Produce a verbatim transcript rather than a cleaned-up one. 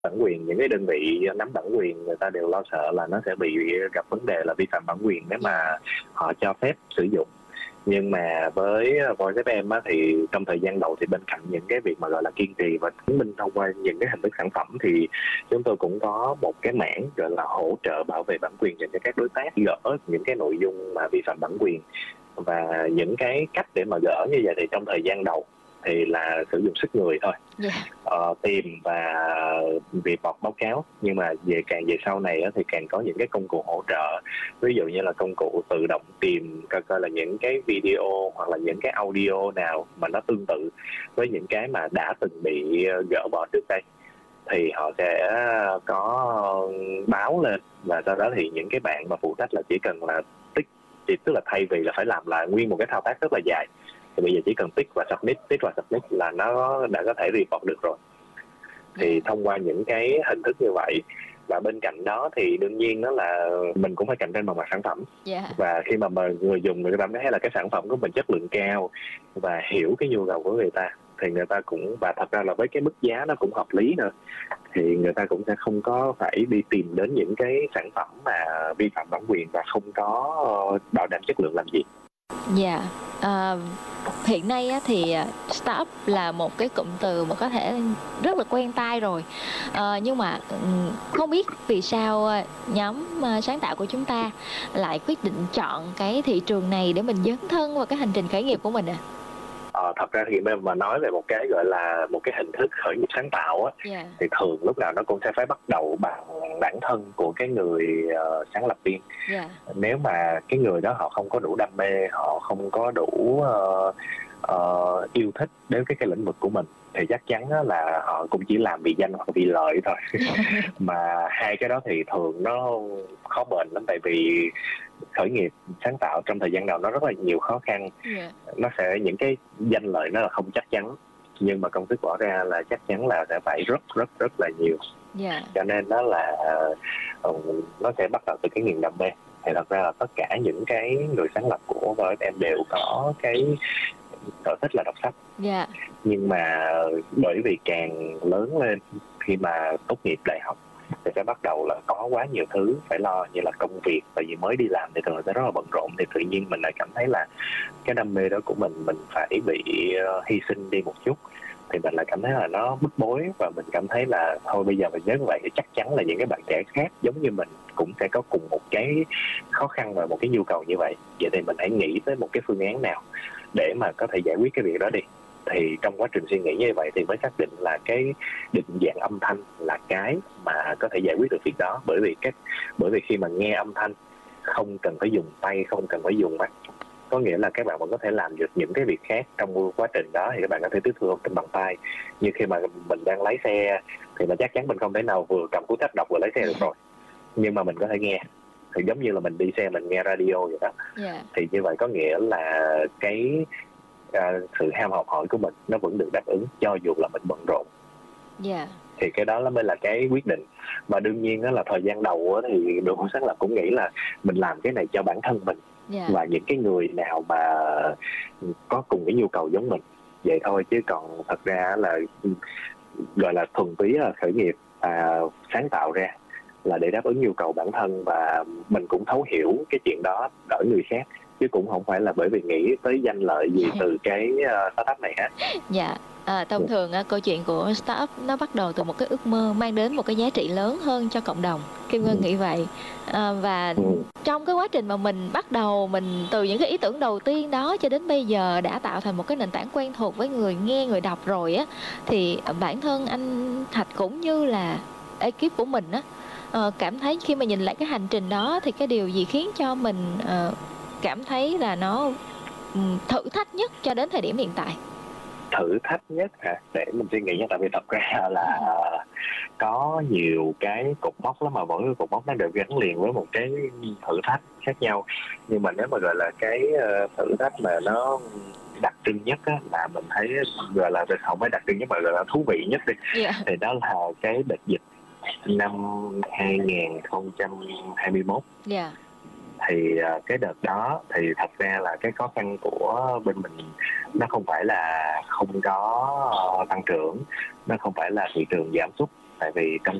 bản quyền, những cái đơn vị nắm bản quyền người ta đều lo sợ là nó sẽ bị gặp vấn đề là vi phạm bản quyền nếu mà họ cho phép sử dụng. Nhưng mà với Voice ép em á, thì trong thời gian đầu thì bên cạnh những cái việc mà gọi là kiên trì và chứng minh thông qua những cái hình thức sản phẩm, thì chúng tôi cũng có một cái mảng gọi là hỗ trợ bảo vệ bản quyền dành cho các đối tác, gỡ những cái nội dung mà vi phạm bản quyền. Và những cái cách để mà gỡ như vậy thì trong thời gian đầu thì là sử dụng sức người thôi, Yeah. ờ, tìm và report báo cáo. Nhưng mà về càng về sau này á, thì càng có những cái công cụ hỗ trợ, ví dụ như là công cụ tự động tìm coi coi là những cái video hoặc là những cái audio nào mà nó tương tự với những cái mà đã từng bị gỡ bỏ trước đây, thì họ sẽ có báo lên. Và sau đó thì những cái bạn mà phụ trách là chỉ cần là tích, tức là thay vì là phải làm lại nguyên một cái thao tác rất là dài, thì bây giờ chỉ cần tick và submit, tick và submit là nó đã có thể report được rồi. Thì thông qua những cái hình thức như vậy, và bên cạnh đó thì đương nhiên đó là mình cũng phải cạnh tranh bằng mặt sản phẩm. Yeah. Và khi mà người dùng người ta thấy là cái sản phẩm của mình chất lượng cao và hiểu cái nhu cầu của người ta, thì người ta cũng, và thật ra là với cái mức giá nó cũng hợp lý nữa, thì người ta cũng sẽ không có phải đi tìm đến những cái sản phẩm mà vi phạm bản quyền và không có bảo đảm chất lượng làm gì. Dạ, yeah. à, hiện nay á, thì startup là một cái cụm từ mà có thể rất là quen tai rồi, à, nhưng mà không biết vì sao nhóm sáng tạo của chúng ta lại quyết định chọn cái thị trường này để mình dấn thân vào cái hành trình khởi nghiệp của mình ạ? À? Ờ, thật ra thì mà nói về một cái gọi là một cái hình thức khởi nghiệp sáng tạo á, yeah. thì thường lúc nào nó cũng sẽ phải bắt đầu bằng bản thân của cái người uh, sáng lập viên. Yeah. Nếu mà cái người đó họ không có đủ đam mê, họ không có đủ uh, uh, yêu thích đến cái cái lĩnh vực của mình, thì chắc chắn là họ cũng chỉ làm vì danh hoặc vì lợi thôi. Mà hai cái đó thì thường nó khó bền lắm, tại vì khởi nghiệp sáng tạo trong thời gian đầu nó rất là nhiều khó khăn. Yeah. Nó sẽ, những cái danh lợi nó là không chắc chắn, nhưng mà công sức bỏ ra là chắc chắn là sẽ phải rất rất rất là nhiều. Yeah. Cho nên đó là uh, nó sẽ bắt đầu từ cái niềm đam mê. Thì thật ra là tất cả những cái người sáng lập của vê ép em đều có cái sở thích là đọc sách. Yeah. Nhưng mà bởi vì càng lớn lên, khi mà tốt nghiệp đại học thì sẽ bắt đầu là có quá nhiều thứ phải lo, như là công việc, tại vì mới đi làm thì thường sẽ rất là bận rộn, thì tự nhiên mình lại cảm thấy là cái đam mê đó của mình mình phải bị uh, hy sinh đi một chút, thì mình lại cảm thấy là nó bức bối. Và mình cảm thấy là thôi bây giờ mình nếu như vậy thì chắc chắn là những cái bạn trẻ khác giống như mình cũng sẽ có cùng một cái khó khăn và một cái nhu cầu như vậy. Vậy thì mình hãy nghĩ tới một cái phương án nào để mà có thể giải quyết cái việc đó đi. Thì trong quá trình suy nghĩ như vậy thì mới xác định là cái định dạng âm thanh là cái mà có thể giải quyết được việc đó. Bởi vì cái bởi vì khi mà nghe âm thanh không cần phải dùng tay, không cần phải dùng mắt, có nghĩa là các bạn vẫn có thể làm được những cái việc khác trong quá trình đó, thì các bạn có thể tiếp thu thông tin bằng tay. Như khi mà mình đang lái xe thì mình chắc chắn mình không thể nào vừa cầm cuốn sách đọc vừa lái xe được rồi, nhưng mà mình có thể nghe, thì giống như là mình đi xe mình nghe radio vậy đó. Yeah. Thì như vậy có nghĩa là cái À, sự ham học hỏi của mình nó vẫn được đáp ứng cho dù là mình bận rộn. Yeah. Thì cái đó mới là cái quyết định. Và đương nhiên đó là thời gian đầu đó, thì đội ngũ sáng lập cũng nghĩ là mình làm cái này cho bản thân mình. Yeah. Và những cái người nào mà có cùng cái nhu cầu giống mình, vậy thôi. Chứ còn thật ra là gọi là thuần túy là khởi nghiệp à, sáng tạo ra là để đáp ứng nhu cầu bản thân, và mình cũng thấu hiểu cái chuyện đó ở người khác, chứ cũng không phải là bởi vì nghĩ tới danh lợi gì từ cái uh, startup này hết. Dạ, à, thông thường uh, câu chuyện của startup nó bắt đầu từ một cái ước mơ mang đến một cái giá trị lớn hơn cho cộng đồng. Kim Ngân nghĩ vậy. À, và ừ. trong cái quá trình mà mình bắt đầu, mình từ những cái ý tưởng đầu tiên đó cho đến bây giờ đã tạo thành một cái nền tảng quen thuộc với người nghe, người đọc rồi á, thì bản thân anh Thạch cũng như là ekip của mình á, uh, cảm thấy khi mà nhìn lại cái hành trình đó thì cái điều gì khiến cho mình uh, cảm thấy là nó thử thách nhất cho đến thời điểm hiện tại? Thử thách nhất hả? Để mình suy nghĩ nha. Tại vì thật ra là có nhiều cái cột mốc lắm, mà mỗi cái cột mốc nó đều gắn liền với một cái thử thách khác nhau. Nhưng mà nếu mà gọi là cái thử thách mà nó đặc trưng nhất á, là mình thấy gọi là không phải đặc trưng nhất mà gọi là thú vị nhất đi. Yeah. Thì đó là cái đợt dịch năm hai không hai mốt. Yeah. Thì uh, cái đợt đó thì thật ra là cái khó khăn của bên mình nó không phải là không có uh, tăng trưởng, nó không phải là thị trường giảm sút, tại vì trong